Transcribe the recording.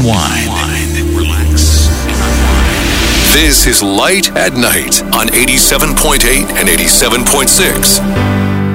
unwind, relax. This is Light at Night on 87.8 and 87.6.